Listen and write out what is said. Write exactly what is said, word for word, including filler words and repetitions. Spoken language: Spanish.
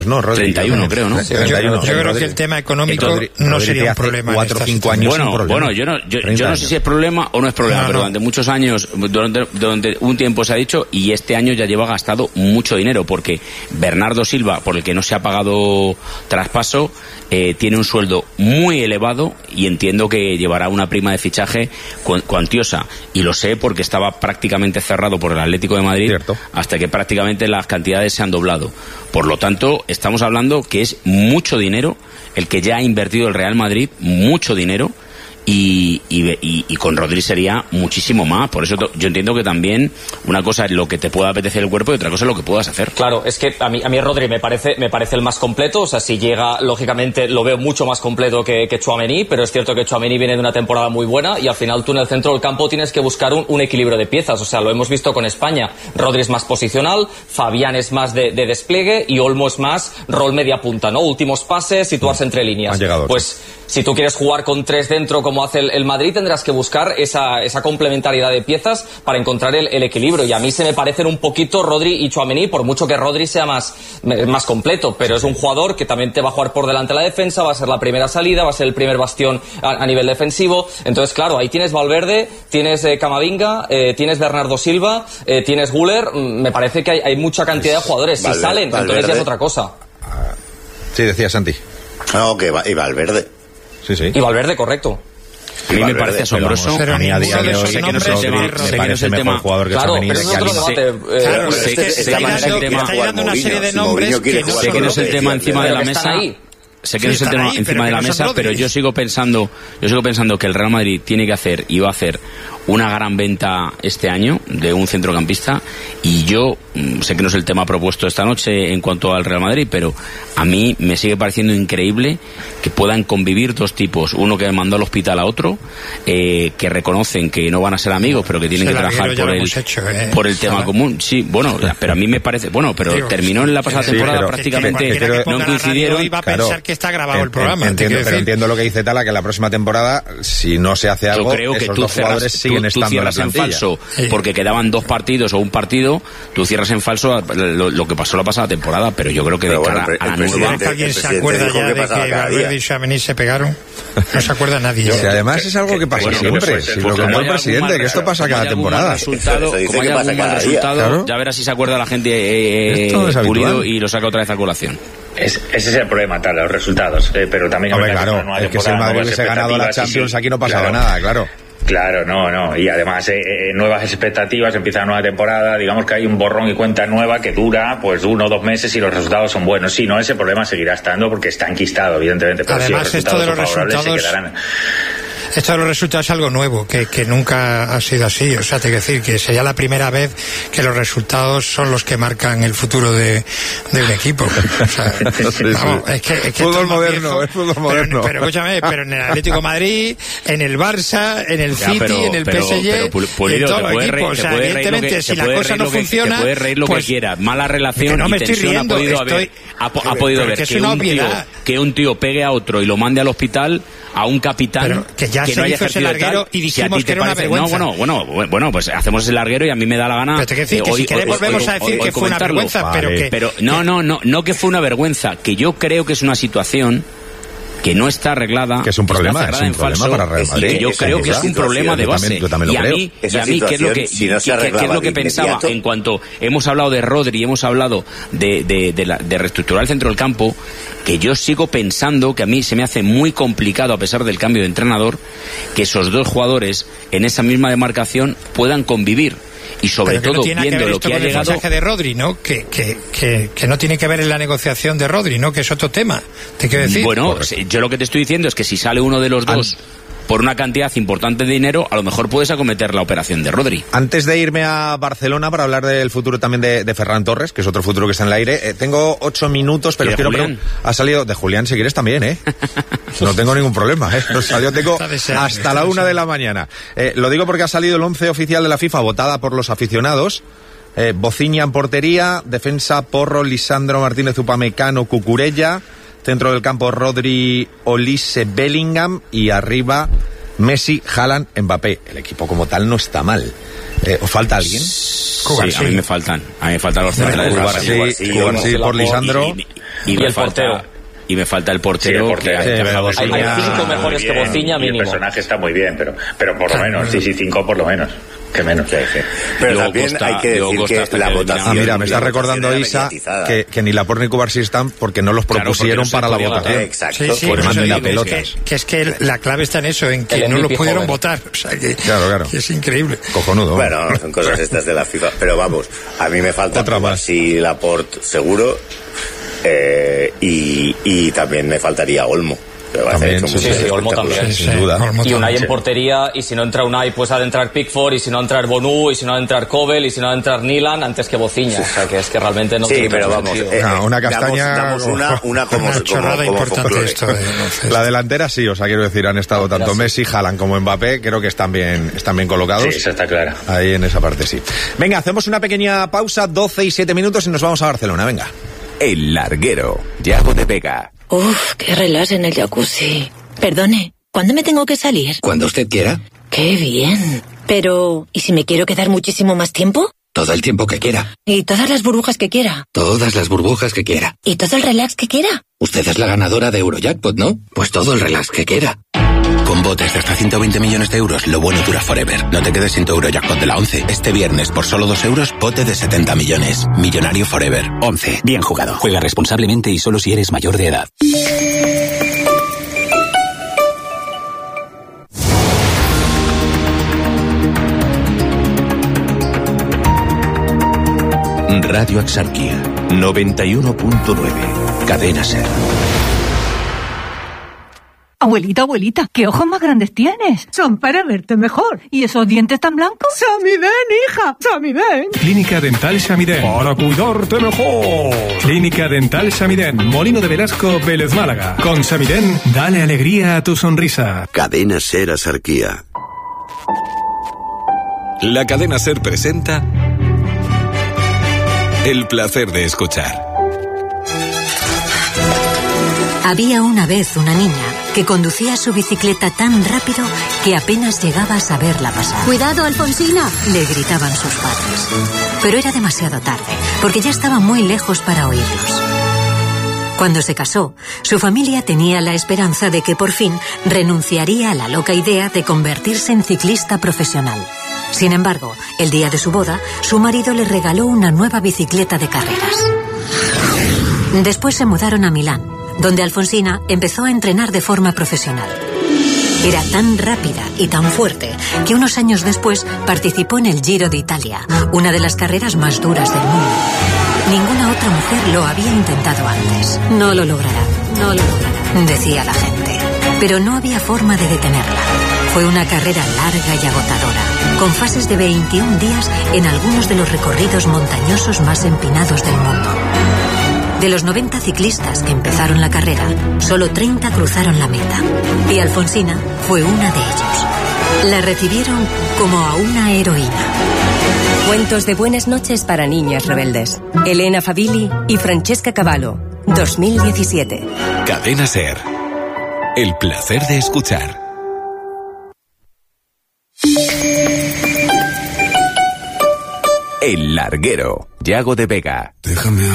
No, Rodri, treinta y uno creo, ¿no? Yo, yo creo que el tema económico Rodri, no Rodri sería un problema. cuatro o cinco años bueno, problema. Bueno, yo no, yo, yo no sé si es problema o no es problema, no, pero no. durante muchos años, durante, durante un tiempo se ha dicho, y este año ya lleva gastado mucho dinero, porque Bernardo Silva, por el que no se ha pagado traspaso, eh, tiene un sueldo muy elevado y entiendo que llevará una prima de fichaje cu- cuantiosa. Y lo sé porque estaba prácticamente cerrado por el Atlético de Madrid, Cierto. hasta que prácticamente las cantidades se han doblado. Por lo tanto, estamos hablando que es mucho dinero el que ya ha invertido el Real Madrid, mucho dinero, y, y, y, y con Rodri sería muchísimo más. Por eso to, yo entiendo que también una cosa es lo que te pueda apetecer el cuerpo y otra cosa es lo que puedas hacer. Claro, es que a mí, a mí Rodri me parece, me parece el más completo. O sea, si llega, lógicamente lo veo mucho más completo que, que Tchouaméni, pero es cierto que Tchouaméni viene de una temporada muy buena y al final tú en el centro del campo tienes que buscar un, un equilibrio de piezas. O sea, lo hemos visto con España. Rodri es más posicional, Fabián es más de, de despliegue y Olmo es más rol media punta, ¿no? Últimos pases, situarse entre líneas. Llegado, pues si tú quieres jugar con tres dentro como hace el, el Madrid, tendrás que buscar esa, esa complementariedad de piezas para encontrar el, el equilibrio. Y a mí se me parecen un poquito Rodri y Tchouaméni, por mucho que Rodri sea más, más completo, pero es un jugador que también te va a jugar por delante de la defensa, va a ser la primera salida, va a ser el primer bastión a, a nivel defensivo. Entonces, claro, ahí tienes Valverde, tienes eh, Camavinga, eh, tienes Bernardo Silva, eh, tienes Güler. Me parece que hay, hay mucha cantidad de jugadores. Si Valverde, salen, Valverde. entonces ya es otra cosa. Sí, decía Santi. No, que va, y Valverde. Sí, sí. Y Valverde, correcto. A mí me parece asombroso. Pero a mí a día de hoy sé que no es el tema, me parece el mejor jugador que claro, se ha venido. Pero es otro debate. Claro, sé que está dando una serie de nombres que sé que no es el tema encima de la mesa. Sé que no es el tema encima de la mesa, pero yo sigo pensando, yo sigo pensando que el Real Madrid tiene que hacer y va a hacer una gran venta este año de un centrocampista, y yo sé que no es el tema propuesto esta noche en cuanto al Real Madrid, pero a mí me sigue pareciendo increíble que puedan convivir dos tipos, uno que mandó al hospital a otro, eh, que reconocen que no van a ser amigos, pero que tienen que trabajar por el, hecho, eh. por el tema común. Sí, bueno, pero a mí me parece, bueno, pero Digo, terminó en la pasada sí, temporada prácticamente, que, que no coincidieron. Iba a pensar claro, que está grabado en, el programa. Entiendo, pero entiendo lo que dice Tala, que la próxima temporada, si no se hace algo, yo creo que esos tú dos cerras, jugadores siguen tú, estando tú cierras en, la en falso, sí. porque quedaban dos partidos o un partido, tú cierras en falso lo, lo que pasó la pasada temporada, pero yo creo que pero de cara bueno, a la nueva... ¿Alguien se acuerda ya de que Valverde y Tchouaméni se pegaron? No se acuerda nadie. Yo, si además es algo que pasa bueno, siempre, pues, si pues, lo contó el presidente, que esto pasa cada temporada. Resultado, como haya algún mal resultado, claro. ya verás si se acuerda la gente eh, es Pulido y lo saca otra vez a colación. Es, ese es el problema, tal, los resultados, eh, pero también... Hombre, claro, es que si el Madrid hubiese ganado la Champions, aquí no pasaba claro. nada, claro. Claro, no, no, y además eh, eh, nuevas expectativas, empieza una nueva temporada, digamos que hay un borrón y cuenta nueva que dura pues uno o dos meses y los resultados son buenos. Sí, no, ese problema seguirá estando porque está enquistado, evidentemente, pero además, si los resultados esto de los son favorables resultados... se quedarán... Esto de los resultados es algo nuevo, que, que nunca ha sido así. O sea, te quiero decir que sería la primera vez que los resultados son los que marcan el futuro de, de un equipo. O sea, sí, vamos, sí. es que, es que fútbol moderno, es fútbol moderno. Pero, pero escúchame, pero en el Atlético de Madrid, en el Barça, en el City, ya, pero, en el pero, P S G, pero, Pulido, en todos los equipos. O sea, evidentemente, que, si la cosa no que, funciona... Te puedes reír lo pues, que quieras. Mala relación no y me estoy tensión riendo, ha podido estoy, haber. Ha, ha podido haber que, que, un tío, que un tío pegue a otro y lo mande al hospital, a un capitán pero que ya que se no haya hizo ese larguero y dijimos si que era parece, una vergüenza. No, bueno, bueno, bueno, pues hacemos ese larguero y a mí me da la gana. Pero te decir, eh, que hoy, si querés hoy, volvemos hoy, a decir hoy, que hoy fue una vergüenza, vale. pero que... Pero no, no, no, no que fue una vergüenza, que yo creo que es una situación que no está arreglada, que es un problema, está es un en problema falso, para Real Madrid. Y que yo esa creo que es un problema de base. Yo también, yo también lo y a creo. mí, y a mí ¿qué es lo que, si no ¿qué, qué es lo que pensaba en cuanto hemos hablado de Rodri, hemos hablado de, de, de, la, de reestructurar el centro del campo, que yo sigo pensando que a mí se me hace muy complicado, a pesar del cambio de entrenador, que esos dos jugadores en esa misma demarcación puedan convivir. Y sobre pero que todo no tiene viendo que ver lo esto que ha con llegado el mensaje de Rodri, ¿no? Que, que, que, que no tiene que ver en la negociación de Rodri, ¿no? Que es otro tema. ¿Te quiero decir? Bueno, Correcto. yo lo que te estoy diciendo es que si sale uno de los dos An- por una cantidad importante de dinero, a lo mejor puedes acometer la operación de Rodri. Antes de irme a Barcelona para hablar del futuro también de, de Ferran Torres, que es otro futuro que está en el aire, eh, tengo ocho minutos, pero quiero Julián? ha salido de Julián, si quieres también, ¿eh? No tengo ningún problema, ¿eh? O sea, yo tengo hasta la una de la mañana. Eh, lo digo porque ha salido el once oficial de la FIFA, votada por los aficionados. Eh, Bociña en portería, defensa Porro, Lisandro Martínez, Upamecano, Cucurella, centro del campo Rodri, Olise, Bellingham y arriba Messi, Haaland, Mbappé. El equipo como tal no está mal. Eh, ¿Os falta alguien? Cubarsí. Sí, a mí me faltan. A mí me faltan los centrales. Cubarsí, Cubarsí por Lisandro. Y, y, y, y el falta, portero. Y me falta el portero. Sí, el portero. Que, Sí, hay, hay, hay cinco mejores que Bociña mínimo. Y el personaje está muy bien, pero, pero por lo menos, sí, sí, cinco por lo menos. Que menos. Sí, sí. Pero también Costa, hay que decir que la votación... Ah, mira, me está recordando Isa que, que ni Laporte ni Cubarsí están porque no los propusieron claro, para no la votación. Exacto. Sí, sí, por eso la digo, pelotas. Es que, que es que la clave está en eso, en que no los pudieron joven. votar. O sea, que, claro, claro. que es increíble. Cojonudo. Bueno, son cosas estas de la FIFA. Pero vamos, a mí me falta Cubarsí, Laporte seguro, eh, y, y también me faltaría Olmo. También, sí, sí, sí, Olmo también. Sí, sin duda. Olmo y Unai en portería, y si no entra Unai, pues ha de entrar Pickford, y si no entrar Bonú, y si no ha de entrar Kovel, y si no ha de entrar Nilan, antes que Bociña. Sí. O sea, que es que realmente no sí, tiene pero vamos, eh, no, una castaña... Damos, damos una, una como... Una chorrada como, importante como esto. Eh, la delantera sí, o sea, quiero decir, han estado tanto Messi, Haaland como Mbappé, creo que están bien, están bien colocados. Sí, eso está claro. Ahí en esa parte sí. Venga, hacemos una pequeña pausa, doce y siete minutos, y nos vamos a Barcelona, venga. El Larguero, Yago de Vega. Uf, qué relax en el jacuzzi. Perdone, ¿cuándo me tengo que salir? Cuando usted quiera. ¡Qué bien! Pero, ¿y si me quiero quedar muchísimo más tiempo? Todo el tiempo que quiera. ¿Y todas las burbujas que quiera? Todas las burbujas que quiera. ¿Y todo el relax que quiera? Usted es la ganadora de Eurojackpot, ¿no? Pues todo el relax que quiera. Con botes de hasta ciento veinte millones de euros, lo bueno dura forever. No te quedes sin tu Eurojackpot de la once. Este viernes, por solo dos euros, bote de setenta millones. Millonario forever. once. Bien jugado. Juega responsablemente y solo si eres mayor de edad. Radio Axarquía, noventa y uno punto nueve. Cadena SER. Abuelita, abuelita, ¿qué ojos más grandes tienes? Son para verte mejor. ¿Y esos dientes tan blancos? ¡Samiden, hija! ¡Samiden! Clínica Dental Samiden. Para cuidarte mejor. Clínica Dental Samiden. Molino de Velasco, Vélez Málaga. Con Samiden, dale alegría a tu sonrisa. Cadena SER Axarquía. La Cadena SER presenta El placer de escuchar. Había una vez una niña que conducía su bicicleta tan rápido que apenas llegaba a saberla pasar. ¡Cuidado, Alfonsina!, le gritaban sus padres. Pero era demasiado tarde, porque ya estaba muy lejos para oírlos. Cuando se casó, su familia tenía la esperanza de que por fin renunciaría a la loca idea de convertirse en ciclista profesional. Sin embargo, el día de su boda, su marido le regaló una nueva bicicleta de carreras. Después se mudaron a Milán, donde Alfonsina empezó a entrenar de forma profesional. Era tan rápida y tan fuerte que unos años después participó en el Giro de Italia, una de las carreras más duras del mundo. Ninguna otra mujer lo había intentado antes. No lo logrará, no lo logrará, decía la gente. Pero no había forma de detenerla. Fue una carrera larga y agotadora, con fases de veintiún días en algunos de los recorridos montañosos más empinados del mundo. De los noventa ciclistas que empezaron la carrera, solo treinta cruzaron la meta. Y Alfonsina fue una de ellos. La recibieron como a una heroína. Cuentos de buenas noches para niñas rebeldes. Elena Favilli y Francesca Cavallo, dos mil diecisiete. Cadena SER. El placer de escuchar. El Larguero, Yago de Vega. Déjame